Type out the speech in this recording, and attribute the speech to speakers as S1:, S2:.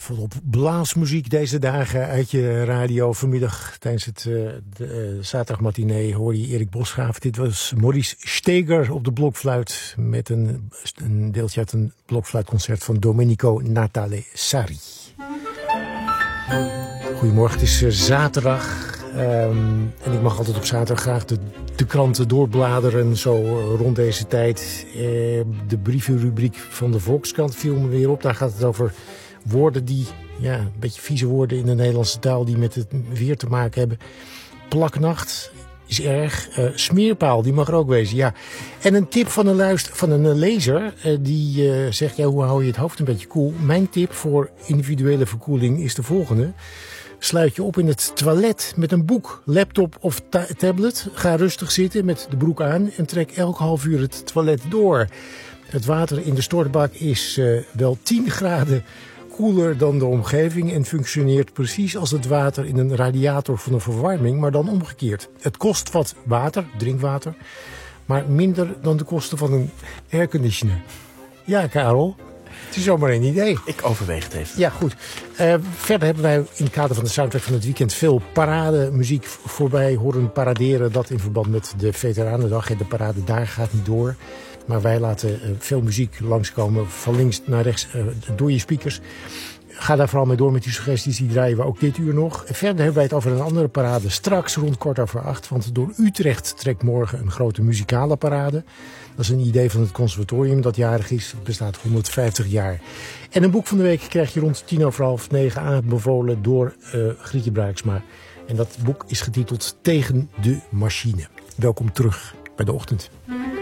S1: volop blaasmuziek deze dagen uit je radio. Vanmiddag tijdens de zaterdagmatinee hoorde je Erik Bosgraaf. Dit was Maurice Steger op de blokfluit met een deeltje uit een blokfluitconcert van Domenico Natale Sari. Goedemorgen, het is zaterdag. En ik mag altijd op zaterdag graag de kranten doorbladeren, zo rond deze tijd. De brievenrubriek van de Volkskrant viel me weer op. Daar gaat het over woorden die, een beetje vieze woorden in de Nederlandse taal, die met het weer te maken hebben. Plaknacht is erg. Smeerpaal, die mag er ook wezen, ja. En een tip van een lezer, die zegt, hoe hou je het hoofd een beetje koel? Mijn tip voor individuele verkoeling is de volgende. Sluit je op in het toilet met een boek, laptop of tablet. Ga rustig zitten met de broek aan en trek elk half uur het toilet door. Het water in de stortbak is wel 10 graden koeler dan de omgeving en functioneert precies als het water in een radiator van een verwarming, maar dan omgekeerd. Het kost wat water, drinkwater, maar minder dan de kosten van een airconditioner. Ja, Karel. Het is zomaar een idee.
S2: Ik overweeg het even.
S1: Ja, goed. Verder hebben wij in het kader van de soundtrack van het weekend veel parademuziek voorbij horen paraderen. Dat in verband met de Veteranendag. De parade daar gaat niet door. Maar wij laten veel muziek langskomen van links naar rechts door je speakers. Ga daar vooral mee door met die suggesties. Die draaien we ook dit uur nog. Verder hebben wij het over een andere parade straks rond 7:15. Want door Utrecht trekt morgen een grote muzikale parade. Dat is een idee van het conservatorium dat jarig is. Het bestaat 150 jaar. En een boek van de week krijg je rond 9:10 aanbevolen door Grietje Bruiksma. En dat boek is getiteld Tegen de Machine. Welkom terug bij De Ochtend.